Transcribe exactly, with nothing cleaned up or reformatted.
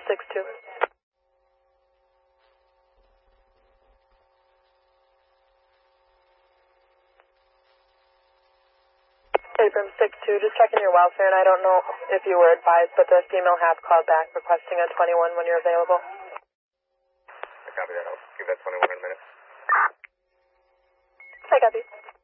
six two. Abram six two, just checking your welfare, and I don't know if you were advised, but the female has called back requesting a twenty-one when you're available. I copy that. I'll give that twenty-one in a minute. I got you.